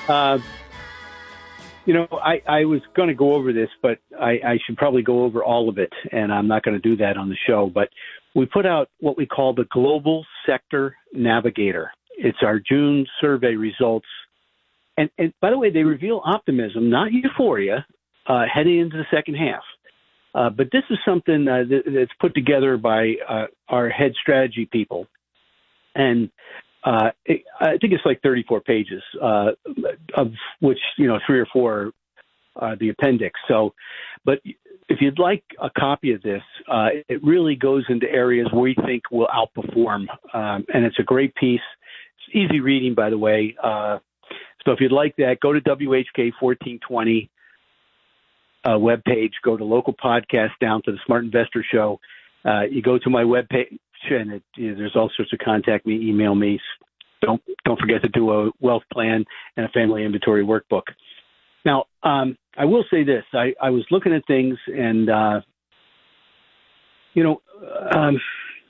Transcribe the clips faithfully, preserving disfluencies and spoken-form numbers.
Uh, you know, I, I was going to go over this, but I, I should probably go over all of it, and I'm not going to do that on the show. But we put out what we call the Global Sector Navigator. It's our June survey results. And, and by the way, they reveal optimism, not euphoria, uh, heading into the second half. Uh, but this is something uh, that, that's put together by uh, our head strategy people. And uh, it, I think it's like thirty-four pages, uh, of which, you know, three or four are the appendix. So, but if you'd like a copy of this, uh, it really goes into areas where we think will outperform. Um, and it's a great piece. It's easy reading, by the way. Uh, so if you'd like that, go to W H K fourteen twenty uh, webpage, go to local podcast down to the Smart Investor Show. Uh, you go to my webpage, and it, you know, there's all sorts of contact me, email me. Don't don't forget to do a wealth plan and a family inventory workbook. Now, um, I will say this. I, I was looking at things, and, uh, you know, um,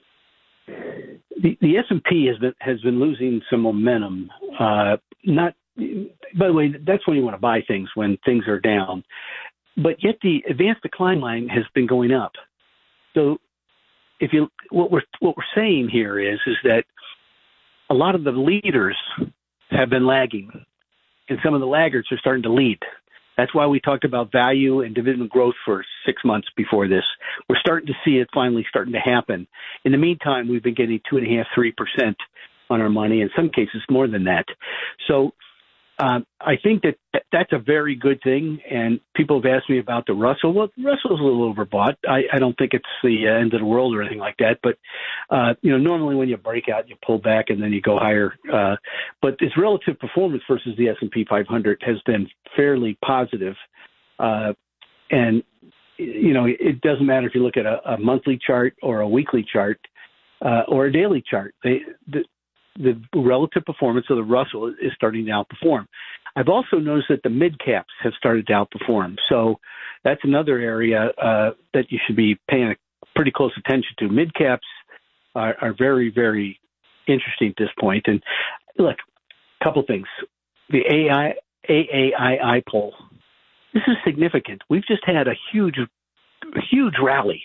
the, the S and P has been, has been losing some momentum. Uh, not, by the way, that's when you want to buy things, when things are down. But yet the advanced decline line has been going up. So if you what we're what we're saying here is is that a lot of the leaders have been lagging, and some of the laggards are starting to lead. That's why we talked about value and dividend growth for six months before this. We're starting to see it finally starting to happen. In the meantime, we've been getting two and a half, three percent on our money, in some cases more than that. So um, I think that that's a very good thing. And people have asked me about the Russell. Well, Russell's a little overbought. I, I don't think it's the end of the world or anything like that. But, uh, you know, normally when you break out, you pull back and then you go higher. Uh, but its relative performance versus the S and P five hundred has been fairly positive. Uh, and, you know, it doesn't matter if you look at a, a monthly chart or a weekly chart uh, or a daily chart. They, the, the relative performance of the Russell is starting to outperform. I've also noticed that the mid caps have started to outperform. So that's another area uh, that you should be paying pretty close attention to. Mid caps are, are very, very interesting at this point. And look, a couple things. The A I, A A I I poll, this is significant. We've just had a huge, huge rally.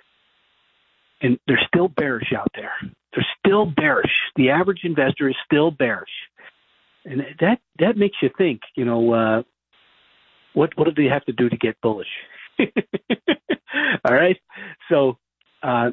And they're still bearish out there. They're still bearish. The average investor is still bearish. And that, that makes you think, you know, uh, what what do they have to do to get bullish? All right. So, uh,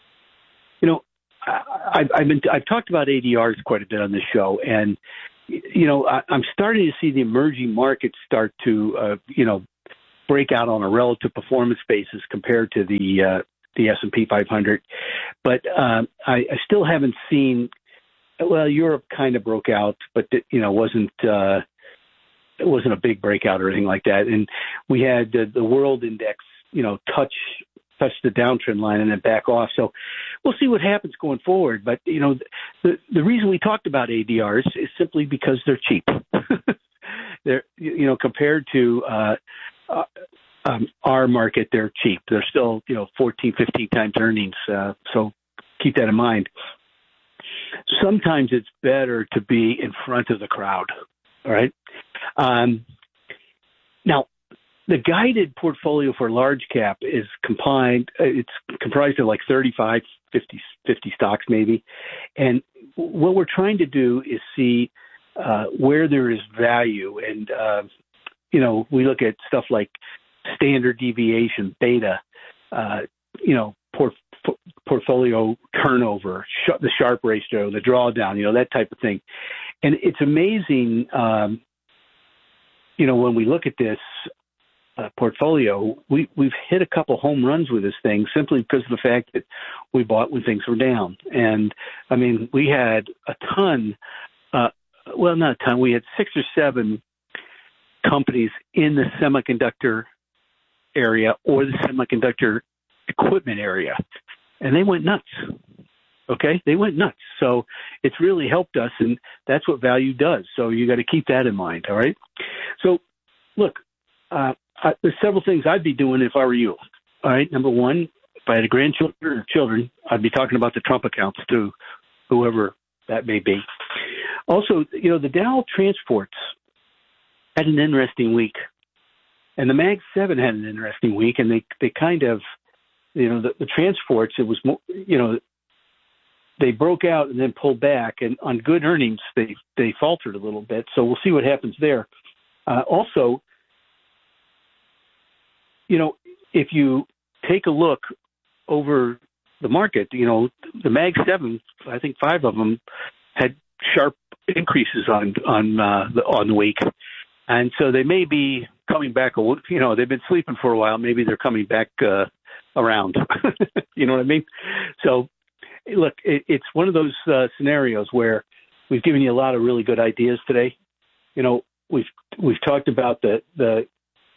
you know, I, I've been I've talked about A D Rs quite a bit on this show, and you know, I, I'm starting to see the emerging markets start to, uh, you know, break out on a relative performance basis compared to the uh, the S and P five hundred. But um, I, I still haven't seen. Well, Europe kind of broke out, but you know, wasn't uh, it wasn't a big breakout or anything like that. And we had uh, the world index, you know, touch touch the downtrend line and then back off. So we'll see what happens going forward. But you know, the the reason we talked about A D Rs is simply because they're cheap. They're, you know, compared to uh, uh, um, our market, they're cheap. They're still, you know, fourteen, fifteen times earnings. Uh, so keep that in mind. Sometimes it's better to be in front of the crowd. All right. Um, now, the guided portfolio for large cap is combined. It's comprised of like thirty-five, fifty, fifty stocks maybe. And what we're trying to do is see uh, where there is value. And, uh, you know, we look at stuff like standard deviation, beta, uh, you know, port- portfolio turnover, sh- the Sharpe ratio, the drawdown, you know, that type of thing. And it's amazing, um, you know, when we look at this uh, portfolio, we, we've hit a couple home runs with this thing simply because of the fact that we bought when things were down. And, I mean, we had a ton, uh, well, not a ton, we had six or seven companies in the semiconductor area or the semiconductor equipment area, and they went nuts. Okay, they went nuts. So it's really helped us, and that's what value does. So you got to keep that in mind. All right. So look, uh, I, there's several things I'd be doing if I were you. All right. Number one, if I had grandchildren or children, I'd be talking about the Trump accounts to whoever that may be. Also, you know, the Dow transports had an interesting week. And the Mag seven had an interesting week, and they, they kind of, you know, the, the transports, it was more, you know, they broke out and then pulled back, and on good earnings, they, they faltered a little bit. So we'll see what happens there. Uh, also, you know, if you take a look over the market, you know, the Mag seven, I think five of them had sharp increases on, on, uh, the, on the week. And so they may be coming back, you know, they've been sleeping for a while. Maybe they're coming back uh, around. You know what I mean? So, look, it, it's one of those uh, scenarios where we've given you a lot of really good ideas today. You know, we've we've talked about the the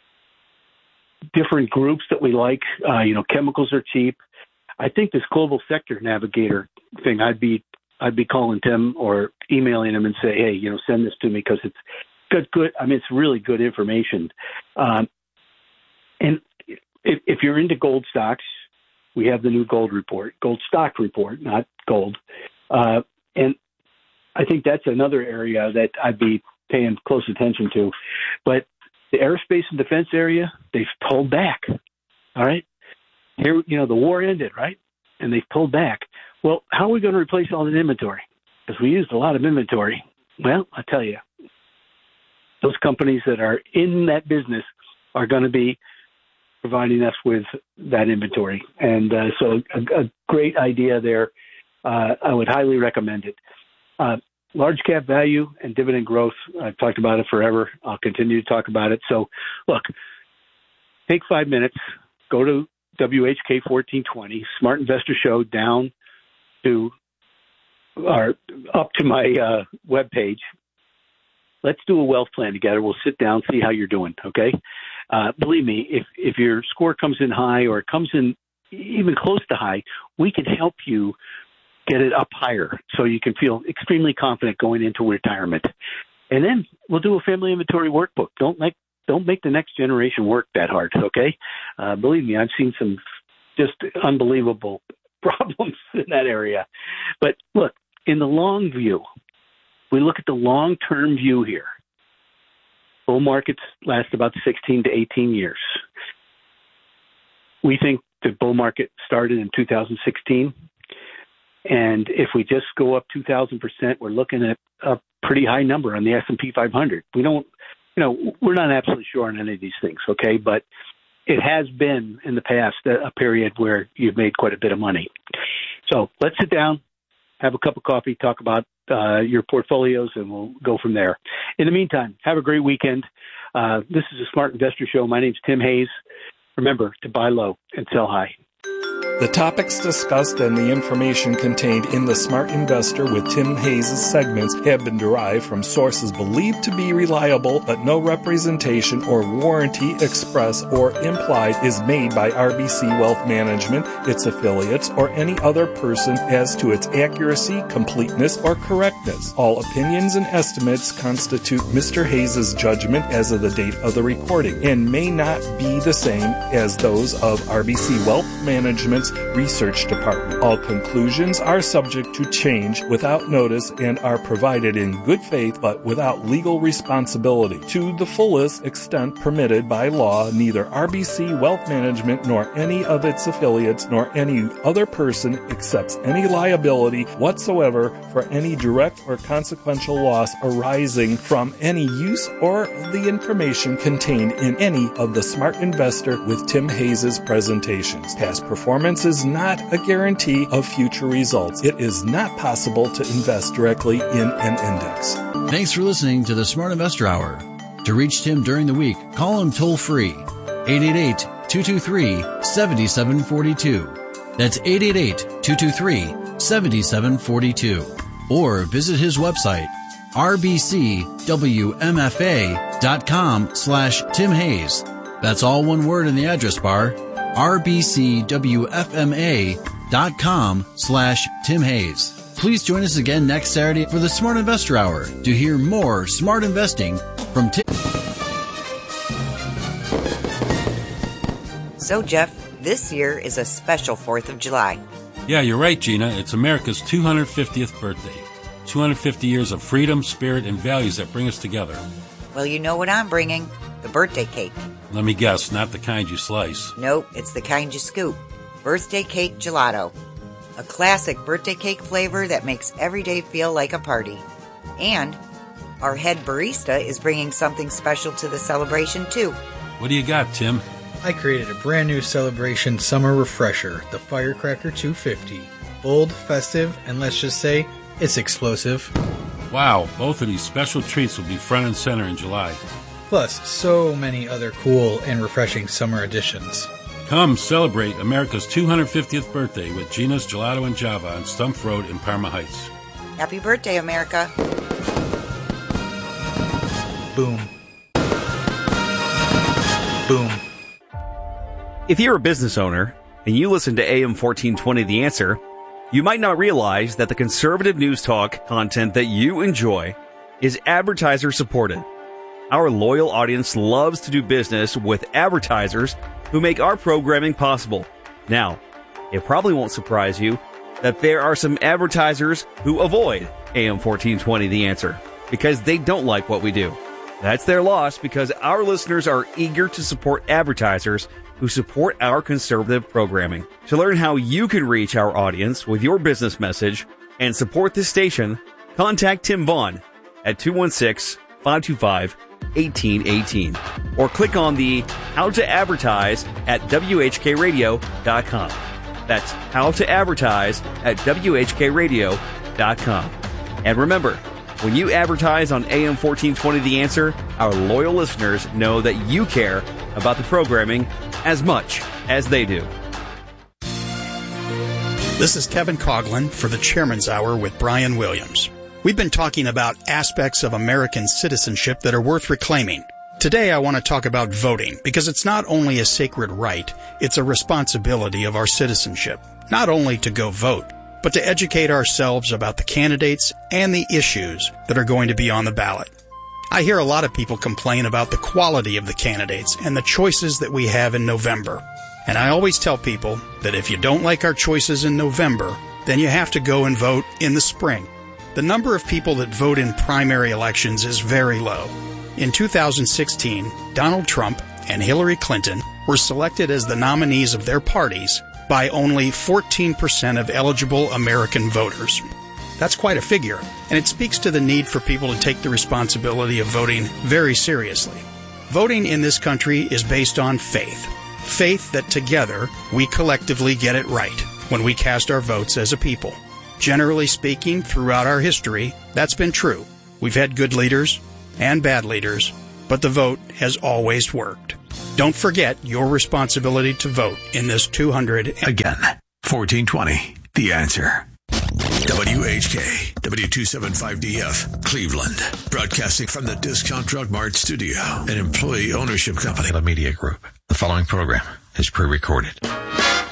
different groups that we like. Uh, you know, chemicals are cheap. I think this global sector navigator thing, I'd be I'd be calling Tim or emailing him and say, hey, you know, send this to me because it's good. Good. I mean, it's really good information. Um, and if, if you're into gold stocks, we have the new gold report, gold stock report, not gold. Uh, and I think that's another area that I'd be paying close attention to. But the aerospace and defense area, they've pulled back. All right. Here, you know, the war ended, right? And they've pulled back. Well, how are we going to replace all that inventory? Because we used a lot of inventory. Well, I tell you, those companies that are in that business are going to be providing us with that inventory. And uh, so a, a great idea there. Uh, I would highly recommend it. Uh, large cap value and dividend growth. I've talked about it forever. I'll continue to talk about it. So look, take five minutes, go to W H K fourteen twenty, Smart Investor Show, down to or up to my uh, webpage. Let's do a wealth plan together. We'll sit down, see how you're doing, okay? Uh, believe me, if, if your score comes in high or it comes in even close to high, we can help you get it up higher so you can feel extremely confident going into retirement. And then we'll do a family inventory workbook. Don't make, don't make the next generation work that hard, okay? Uh, believe me, I've seen some just unbelievable problems in that area. But look, in the long view, we look at the long-term view here. Bull markets last about sixteen to eighteen years. We think the bull market started in two thousand sixteen. And if we just go up two thousand percent, we're looking at a pretty high number on the S and P five hundred. We don't, you know, we're not absolutely sure on any of these things, okay? But it has been in the past a, a period where you've made quite a bit of money. So let's sit down, have a cup of coffee, talk about uh, your portfolios, and we'll go from there. In the meantime, have a great weekend. Uh, this is a Smart Investor Show. My name's Tim Hayes. Remember to buy low and sell high. The topics discussed and the information contained in the Smart Investor with Tim Hayes' segments have been derived from sources believed to be reliable, but no representation or warranty expressed or implied is made by R B C Wealth Management, its affiliates, or any other person as to its accuracy, completeness, or correctness. All opinions and estimates constitute Mister Hayes' judgment as of the date of the recording and may not be the same as those of R B C Wealth Management's Research Department. All conclusions are subject to change without notice and are provided in good faith but without legal responsibility. To the fullest extent permitted by law, neither R B C Wealth Management nor any of its affiliates nor any other person accepts any liability whatsoever for any direct or consequential loss arising from any use or the information contained in any of the Smart Investor with Tim Hayes' presentations. Past performance is not a guarantee of future results. It is not possible to invest directly in an index. Thanks for listening to the Smart Investor Hour. To reach Tim during the week, call him toll free, eight eight eight, two two three, seven seven four two. That's eight eight eight, two two three, seven seven four two. Or visit his website, r b c w m f a dot com slash Tim Hayes. That's all one word in the address bar, r b c w f m a dot com slash Tim Hayes. Please join us again next Saturday for the Smart Investor Hour to hear more smart investing from Tim. So, Jeff, this year is a special fourth of July. Yeah, you're right, Gina. It's America's two hundred fiftieth birthday. two hundred fifty years of freedom, spirit, and values that bring us together. Well, you know what I'm bringing. The birthday cake. Let me guess, not the kind you slice. Nope, it's the kind you scoop. Birthday cake gelato. A classic birthday cake flavor that makes every day feel like a party. And our head barista is bringing something special to the celebration, too. What do you got, Tim? I created a brand new celebration summer refresher, the Firecracker two fifty. Bold, festive, and let's just say, it's explosive. Wow, both of these special treats will be front and center in July. Plus, so many other cool and refreshing summer additions. Come celebrate America's two hundred fiftieth birthday with Gina's Gelato and Java on Stump Road in Parma Heights. Happy birthday, America. Boom. Boom. If you're a business owner and you listen to A M fourteen twenty The Answer, you might not realize that the conservative news talk content that you enjoy is advertiser supported. Our loyal audience loves to do business with advertisers who make our programming possible. Now, it probably won't surprise you that there are some advertisers who avoid A M fourteen twenty The Answer because they don't like what we do. That's their loss because our listeners are eager to support advertisers who support our conservative programming. To learn how you can reach our audience with your business message and support this station, contact Tim Vaughn at two one six, five two five, one eight one eight or click on the How to Advertise at W H K radio dot com. That's How to Advertise at W H K radio dot com. And remember, when you advertise on A M fourteen twenty The Answer, our loyal listeners know that you care about the programming as much as they do. This is Kevin Coughlin for the Chairman's Hour with Brian Williams. We've been talking about aspects of American citizenship that are worth reclaiming. Today I want to talk about voting because it's not only a sacred right, it's a responsibility of our citizenship. Not only to go vote, but to educate ourselves about the candidates and the issues that are going to be on the ballot. I hear a lot of people complain about the quality of the candidates and the choices that we have in November. And I always tell people that if you don't like our choices in November, then you have to go and vote in the spring. The number of people that vote in primary elections is very low. In two thousand sixteen, Donald Trump and Hillary Clinton were selected as the nominees of their parties by only fourteen percent of eligible American voters. That's quite a figure, and it speaks to the need for people to take the responsibility of voting very seriously. Voting in this country is based on faith. Faith that together we collectively get it right when we cast our votes as a people. Generally speaking, throughout our history, that's been true. We've had good leaders and bad leaders, but the vote has always worked. Don't forget your responsibility to vote in this two hundred... Again, fourteen twenty, The Answer. W H K, W two seventy-five D F, Cleveland. Broadcasting from the Discount Drug Mart studio, an employee ownership company. The Media Group. The following program is pre-recorded.